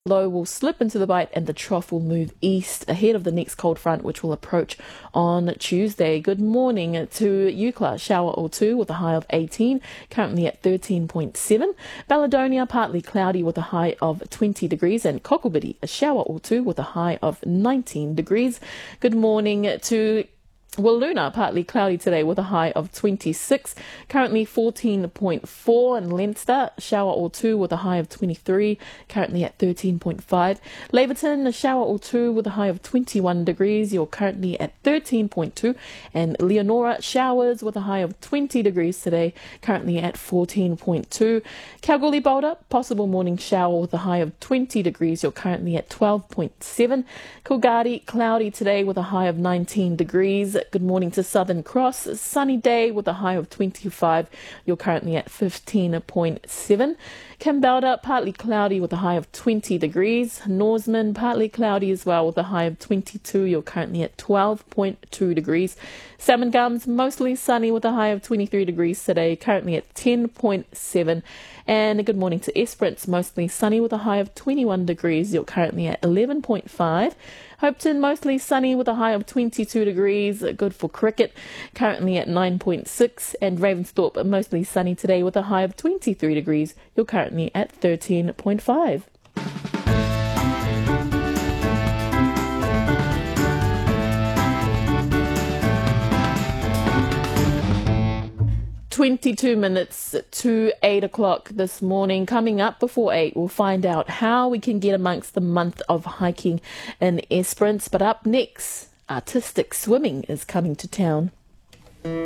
Low will slip into the bite and the trough will move east ahead of the next cold front, which will approach on Tuesday. Good morning to Eucla, shower or two with a high of 18, currently at 13.7. Baladonia, partly cloudy with a high of 20 degrees, and Kokobiri, a shower or two with a high of 19 degrees. Good morning to Waluna, partly cloudy today with a high of 26, currently 14.4, and Leinster, shower or two with a high of 23, currently at 13.5. Laverton, a shower or two with a high of 21 degrees, you're currently at 13.2, and Leonora, showers with a high of 20 degrees today, currently at 14.2. Kalgoorlie Boulder, possible morning shower with a high of 20 degrees, you're currently at 12.7. Coolgardie, cloudy today with a high of 19 degrees. Good morning to Southern Cross, sunny day with a high of 25. You're currently at 15.7. Kambalda, partly cloudy with a high of 20 degrees. Norseman, partly cloudy as well with a high of 22. You're currently at 12.2 degrees. Salmon Gums, mostly sunny with a high of 23 degrees today, currently at 10.7. And good morning to Esperance, mostly sunny with a high of 21 degrees. You're currently at 11.5. Hopetoun, mostly sunny with a high of 22 degrees, good for cricket, currently at 9.6. And Ravensthorpe, mostly sunny today with a high of 23 degrees. You're currently at 13.5. 22 minutes to 8 o'clock this morning. Coming up before 8, we'll find out how we can get amongst the month of hiking in Esperance. But up next, artistic swimming is coming to town.